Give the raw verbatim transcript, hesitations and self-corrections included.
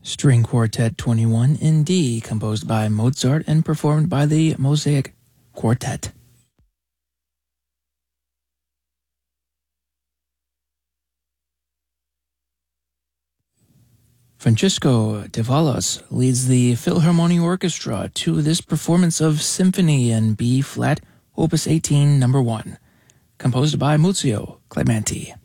String Quartet twenty-one in D, composed by Mozart and performed by the Mosaic Quartet. Francisco Davalos leads the Philharmonic Orchestra to this performance of Symphony in B-flat, Opus eighteen, number one, composed by Muzio Clementi.